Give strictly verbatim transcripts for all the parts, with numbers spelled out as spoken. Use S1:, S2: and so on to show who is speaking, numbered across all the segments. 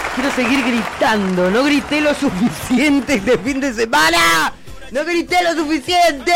S1: Quiero seguir gritando. No grité lo suficiente este fin de semana. ¡No grité lo suficiente!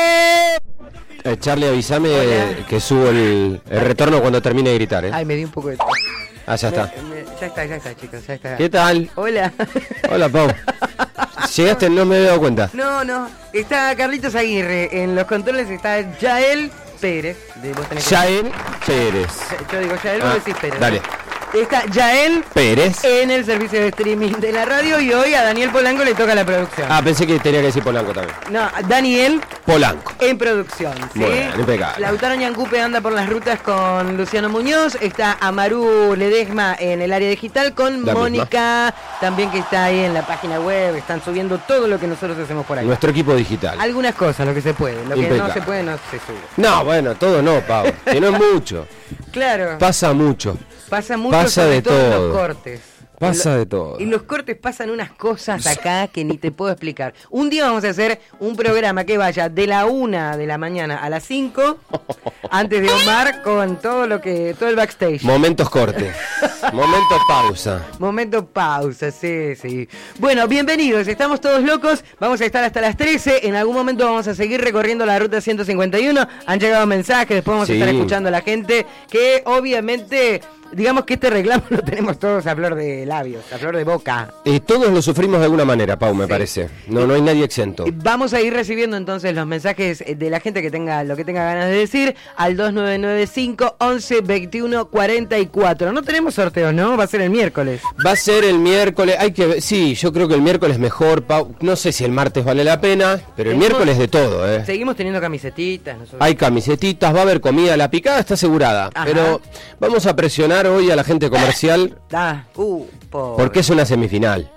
S2: Eh, Charlie, avísame
S1: Hola.
S2: que subo el, el retorno cuando termine de gritar, ¿eh?
S1: Ay, me di un poco de...
S2: Ah, ya está.
S1: Me- me- ya está, ya está, chicos, ya está.
S2: ¿Qué tal?
S1: Hola.
S2: Hola, Pau. Llegaste, no me había dado cuenta.
S1: No, no. Está Carlitos Aguirre. En los controles está Yael Pérez. De, vos tenés que-
S2: Yael Pérez.
S1: Yo digo Yael, vos
S2: Ah,
S1: decís Pérez.
S2: dale.
S1: Está Yael
S2: Pérez.
S1: en el servicio de streaming de la radio y hoy a Daniel Polanco le toca la producción.
S2: Ah, pensé que tenía que decir Polanco también.
S1: No, Daniel
S2: Polanco.
S1: en producción, ¿sí?
S2: Muy bien, impecable.
S1: Lautaro Ñancupe anda por las rutas con Luciano Muñoz. Está Amaru Ledesma en el área digital con
S2: La
S1: Mónica, también que está ahí en la página web. Están subiendo todo lo que nosotros hacemos por ahí.
S2: Nuestro equipo digital.
S1: Algunas cosas, lo que se puede. Lo que no
S2: Impecable.
S1: se puede, no se sube.
S2: No, bueno, todo no, Pau. Que no es mucho.
S1: Claro,
S2: Pasa mucho.
S1: pasa mucho,
S2: pasa
S1: sobre
S2: de
S1: todo en
S2: todo.
S1: los cortes.
S2: Pasa
S1: En lo-
S2: de todo.
S1: En los cortes pasan unas cosas acá que ni te puedo explicar. Un día vamos a hacer un programa que vaya de la una de la mañana a las cinco, antes de Omar, con todo lo que, todo el backstage.
S2: Momentos cortes. Momento pausa.
S1: Momento pausa, sí, sí. Bueno, bienvenidos, estamos todos locos, vamos a estar hasta las trece, en algún momento vamos a seguir recorriendo la ruta ciento cincuenta y uno, han llegado mensajes, después vamos
S2: Sí.
S1: a estar escuchando a la gente, que obviamente, digamos que este reclamo lo tenemos todos a flor de labios, a flor de boca.
S2: Eh, todos lo sufrimos de alguna manera, Pau, me
S1: Sí.
S2: parece. No, no hay nadie exento.
S1: Eh, Vamos a ir recibiendo entonces los mensajes eh, de la gente que tenga lo que tenga ganas de decir al dos nueve nueve cinco once veintiuno cuarenta y cuatro. No tenemos sorteos, ¿no? Va a ser el miércoles.
S2: Va a ser el miércoles, hay que ver, sí, yo creo que el miércoles mejor, Pau. No sé si el martes vale la pena, pero el
S1: Tenemos-
S2: miércoles de todo, ¿eh?
S1: Seguimos teniendo camisetitas. Nosotros.
S2: Hay camisetitas, va a haber comida, la picada está asegurada.
S1: Ajá.
S2: Pero vamos a presionar hoy a la gente comercial
S1: Ah, uh, pobre.
S2: porque es una semifinal.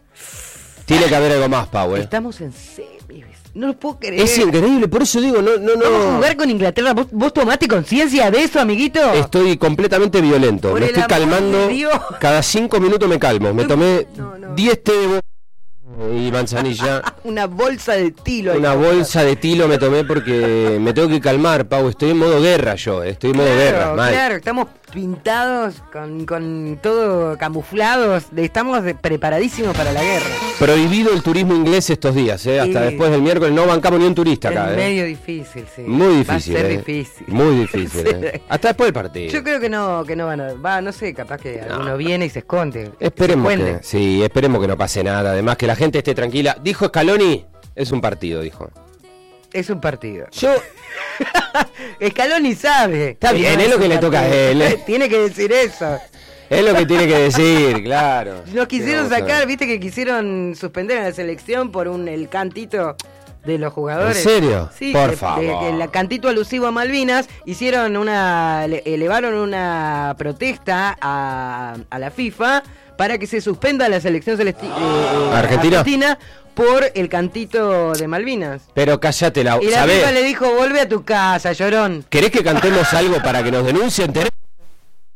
S2: Tiene que haber algo más, Pau, ¿eh?
S1: Estamos en semis. No lo puedo creer.
S2: Es increíble, por eso digo, no, no,
S1: Vamos a
S2: no.
S1: jugar con Inglaterra. ¿Vos, vos tomaste conciencia de eso, amiguito?
S2: Estoy completamente violento,
S1: Por
S2: me
S1: el
S2: estoy
S1: amor
S2: calmando.
S1: de Dios.
S2: Cada cinco minutos me calmo. Me tomé
S1: No, no.
S2: diez té de bo- y manzanilla.
S1: Una bolsa de tilo.
S2: Una
S1: ahí.
S2: bolsa de tilo me tomé porque me tengo que calmar, Pau. Estoy en modo guerra yo, eh. estoy en modo
S1: Claro,
S2: guerra, mal.
S1: claro, estamos pintados con, con todo camuflados, de- estamos de- preparadísimos para la guerra.
S2: Prohibido el turismo inglés estos días, eh. hasta
S1: Sí.
S2: después del miércoles no bancamos ni un turista
S1: Es
S2: acá. Eh.
S1: medio difícil, sí.
S2: Muy difícil.
S1: Va a ser
S2: eh.
S1: difícil.
S2: Muy difícil.
S1: Sí.
S2: eh. Hasta después del partido.
S1: Yo creo que no, que no van a, va, no sé, capaz que alguno viene y se esconde.
S2: Esperemos
S1: se
S2: que,
S1: esconde.
S2: sí, esperemos que no pase nada. Además que la gente esté tranquila. Dijo Scaloni, es un partido, dijo.
S1: Es un partido.
S2: Yo
S1: Scaloni sabe.
S2: Está bien,
S1: no
S2: es lo
S1: un
S2: que le toca a
S1: partido.
S2: él, eh.
S1: Tiene que decir eso.
S2: es lo que tiene que decir, claro.
S1: Nos quisieron
S2: ¿Qué vamos a
S1: sacar,
S2: ver?
S1: viste que quisieron suspender a la selección por un el cantito de los jugadores.
S2: ¿En serio?
S1: Sí,
S2: Por
S1: de-
S2: favor.
S1: de- el cantito alusivo a Malvinas, hicieron una, le- elevaron una protesta a, a la FIFA para que se suspenda la selección celesti- eh,
S2: ¿Argentina?
S1: argentina por el cantito de Malvinas.
S2: Pero cállate la...
S1: Y la
S2: ¿sabés?
S1: FIFA le dijo, vuelve a tu casa, llorón.
S2: ¿Querés que cantemos algo para que nos denuncien? Tenemos